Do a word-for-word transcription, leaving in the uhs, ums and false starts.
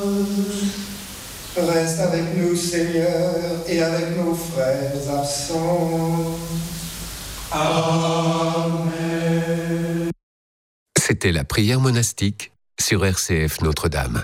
Reste avec nous, Seigneur, et avec nos frères absents. Amen. C'était la prière monastique sur R C F Notre-Dame.